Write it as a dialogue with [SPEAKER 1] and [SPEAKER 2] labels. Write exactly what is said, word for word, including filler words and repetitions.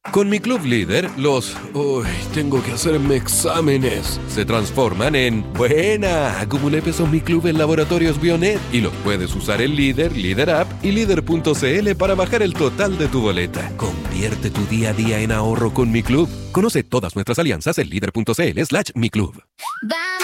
[SPEAKER 1] Con mi Club Líder, los uy, tengo que hacerme exámenes se transforman en buena. Acumulé pesos Mi Club en Laboratorios Bionet y los puedes usar en Líder, Líder App y Líder punto cl para bajar el total de tu boleta. Convierte tu día a día en ahorro con Mi Club. Conoce todas nuestras alianzas en Líder punto cl slash Mi Club.